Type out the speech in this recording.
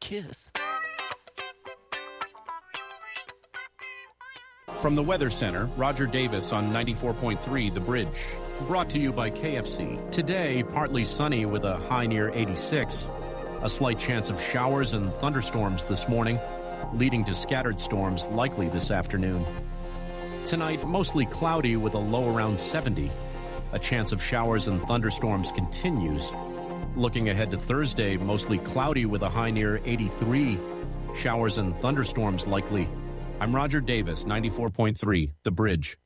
kiss. From the Weather Center, Roger Davis on 94.3 The Bridge. Brought to you by KFC. Today, partly sunny with a high near 86. A slight chance of showers and thunderstorms this morning, leading to scattered storms likely this afternoon. Tonight, mostly cloudy with a low around 70. A chance of showers and thunderstorms continues. Looking ahead to Thursday, mostly cloudy with a high near 83. Showers and thunderstorms likely. I'm Roger Davis, 94.3 The Bridge.